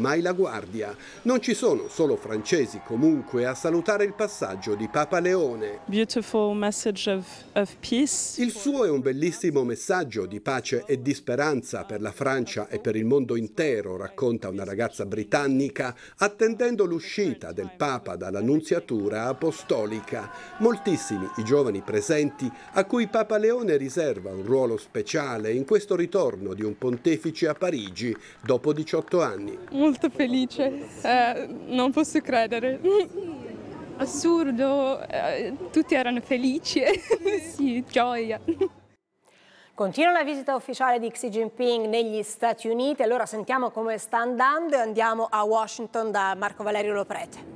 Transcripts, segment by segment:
mai la guardia. Non ci sono solo francesi comunque a salutare il passaggio di Papa Leone. Beautiful message of peace. Il suo è un bellissimo messaggio di pace e di speranza per la Francia e per il mondo intero, racconta una ragazza britannica, attendendo l'uscita del Papa dalla nunziatura apostolica. Moltissimi i giovani presenti a cui Papa Leone riserva un ruolo speciale in questo ritorno di un pontefice a Parigi dopo 18 anni. Molto felice, non posso credere. Assurdo, tutti erano felici, sì, gioia. Continua la visita ufficiale di Xi Jinping negli Stati Uniti, allora sentiamo come sta andando e andiamo a Washington da Marco Valerio Loprete.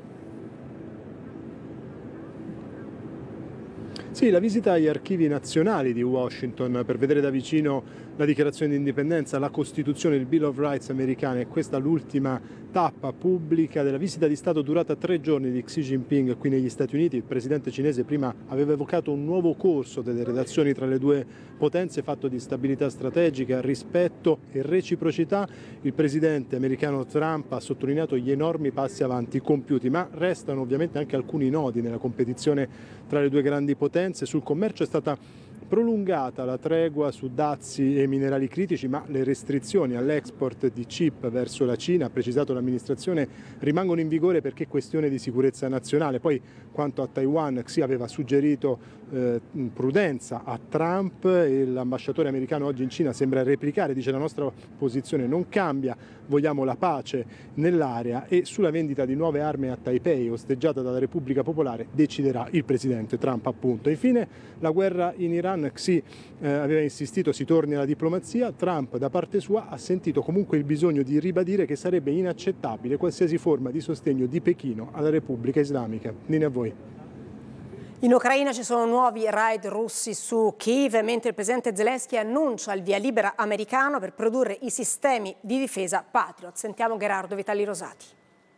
Sì, la visita agli archivi nazionali di Washington per vedere da vicino la dichiarazione di indipendenza, la Costituzione, il Bill of Rights americana, e questa l'ultima tappa pubblica della visita di Stato durata 3 giorni di Xi Jinping qui negli Stati Uniti. Il presidente cinese prima aveva evocato un nuovo corso delle relazioni tra le due potenze fatto di stabilità strategica, rispetto e reciprocità. Il presidente americano Trump ha sottolineato gli enormi passi avanti compiuti, ma restano ovviamente anche alcuni nodi nella competizione tra le due grandi potenze. Sul commercio è stata prolungata la tregua su dazi e minerali critici, ma le restrizioni all'export di chip verso la Cina, ha precisato l'amministrazione, rimangono in vigore perché questione di sicurezza nazionale. Poi, quanto a Taiwan, Xi aveva suggerito prudenza a Trump e l'ambasciatore americano oggi in Cina sembra replicare, dice: la nostra posizione non cambia, vogliamo la pace nell'area e sulla vendita di nuove armi a Taipei, osteggiata dalla Repubblica Popolare, deciderà il presidente Trump, appunto. Infine, la guerra in Iran. Xi aveva insistito si torni alla diplomazia. Trump, da parte sua, ha sentito comunque il bisogno di ribadire che sarebbe inaccettabile qualsiasi forma di sostegno di Pechino alla Repubblica Islamica. Linea a voi. In Ucraina ci sono nuovi raid russi su Kiev, mentre il presidente Zelensky annuncia il via libera americano per produrre i sistemi di difesa Patriot. Sentiamo Gerardo Vitali Rosati.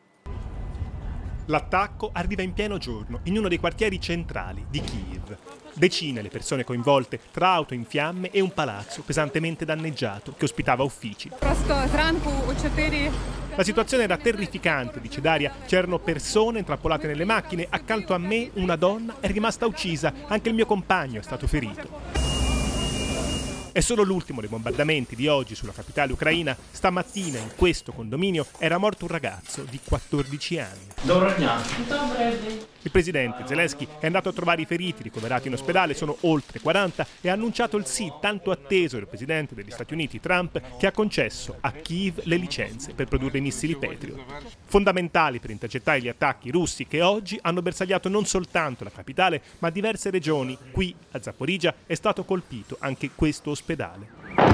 L'attacco arriva in pieno giorno in uno dei quartieri centrali di Kiev. Decine le persone coinvolte tra auto in fiamme e un palazzo pesantemente danneggiato che ospitava uffici. La situazione era terrificante, dice Daria. C'erano persone intrappolate nelle macchine. Accanto a me una donna è rimasta uccisa. Anche il mio compagno è stato ferito. È solo l'ultimo dei bombardamenti di oggi sulla capitale ucraina. Stamattina in questo condominio era morto un ragazzo di 14 anni. Il presidente Zelensky è andato a trovare i feriti ricoverati in ospedale, sono oltre 40, e ha annunciato il sì tanto atteso del presidente degli Stati Uniti Trump, che ha concesso a Kiev le licenze per produrre i missili Patriot, fondamentali per intercettare gli attacchi russi che oggi hanno bersagliato non soltanto la capitale ma diverse regioni. Qui a Zaporizhzhia è stato colpito anche questo ospedale.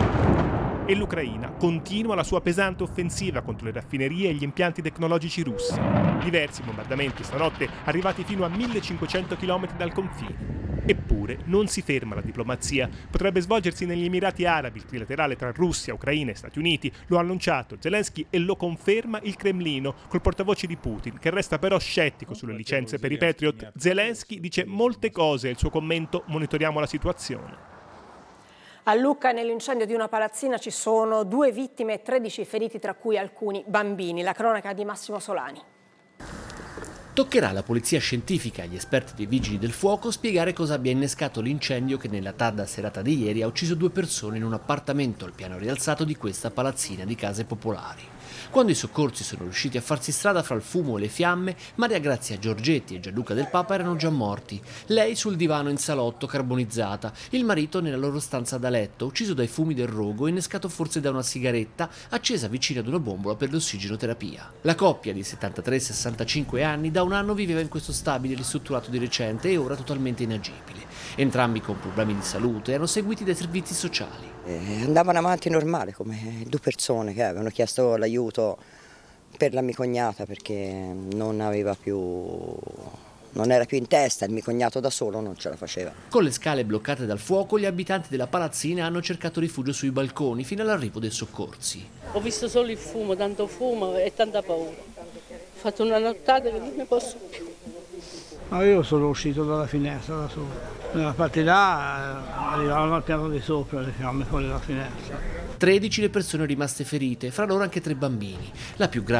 E l'Ucraina continua la sua pesante offensiva contro le raffinerie e gli impianti tecnologici russi. Diversi bombardamenti stanotte arrivati fino a 1500 km dal confine. Eppure non si ferma la diplomazia. Potrebbe svolgersi negli Emirati Arabi il trilaterale tra Russia, Ucraina e Stati Uniti. Lo ha annunciato Zelensky e lo conferma il Cremlino col portavoce di Putin, che resta però scettico sulle licenze per i Patriot. Zelensky dice molte cose e il suo commento: monitoriamo la situazione. A Lucca, nell'incendio di una palazzina, ci sono 2 vittime e 13 feriti, tra cui alcuni bambini. La cronaca di Massimo Solani. Toccherà alla polizia scientifica e agli esperti dei vigili del fuoco spiegare cosa abbia innescato l'incendio che nella tarda serata di ieri ha ucciso 2 persone in un appartamento al piano rialzato di questa palazzina di case popolari. Quando i soccorsi sono riusciti a farsi strada fra il fumo e le fiamme, Maria Grazia Giorgetti e Gianluca Del Papa erano già morti. Lei sul divano in salotto, carbonizzata, il marito nella loro stanza da letto, ucciso dai fumi del rogo, innescato forse da una sigaretta accesa vicino ad una bombola per l'ossigenoterapia. La coppia di 73 e 65 anni da un anno viveva in questo stabile ristrutturato di recente e ora totalmente inagibile. Entrambi con problemi di salute erano seguiti dai servizi sociali. Andavano avanti normale, come 2 persone che avevano chiesto l'aiuto per la mia cognata perché non era più in testa, il mio cognato da solo non ce la faceva. Con le scale bloccate dal fuoco, gli abitanti della palazzina hanno cercato rifugio sui balconi fino all'arrivo dei soccorsi. Ho visto solo il fumo, tanto fumo e tanta paura. Ho fatto una nottata che non ne posso più. Ma io sono uscito dalla finestra da solo. Nella parte là arrivavano al piano di sopra le fiamme fuori dalla finestra. 13 le persone rimaste ferite, fra loro anche 3 bambini. La più grave